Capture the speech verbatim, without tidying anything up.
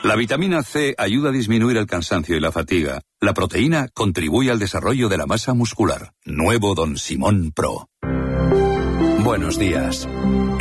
La vitamina C ayuda a disminuir el cansancio y la fatiga. La proteína contribuye al desarrollo de la masa muscular. Nuevo Don Simón Pro. Buenos días.